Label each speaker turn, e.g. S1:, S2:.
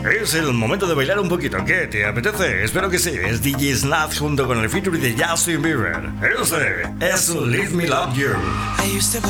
S1: Es el momento de bailar un poquito. ¿Qué? ¿Te apetece? Espero que sí. Es DJ Snap junto con el featuring de Justin Bieber. Ese es Leave Me Love You.